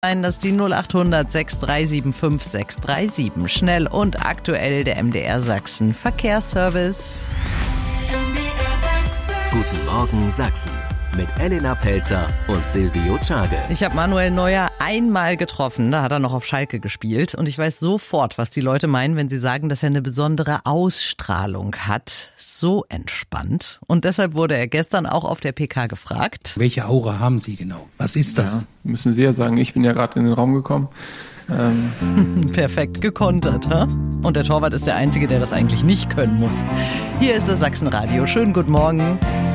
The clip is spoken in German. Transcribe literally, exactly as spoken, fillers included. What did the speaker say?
Das ist die null achthundert sechs drei sieben fünf sechs drei sieben. Schnell und aktuell der M D R Sachsen Verkehrsservice. M D R Sachsen. Guten Morgen Sachsen mit Elena Pelzer und Silvio Czage. Ich habe Manuel Neuer einmal getroffen, da hat er noch auf Schalke gespielt und ich weiß sofort, was die Leute meinen, wenn sie sagen, dass er eine besondere Ausstrahlung hat. So entspannt. Und deshalb wurde er gestern auch auf der P K gefragt. Welche Aura haben Sie genau? Was ist das? Ja, müssen Sie ja sagen, ich bin ja gerade in den Raum gekommen. Ähm. Perfekt gekontert, hä? Und der Torwart ist der Einzige, der das eigentlich nicht können muss. Hier ist das Sachsenradio. Schönen guten Morgen.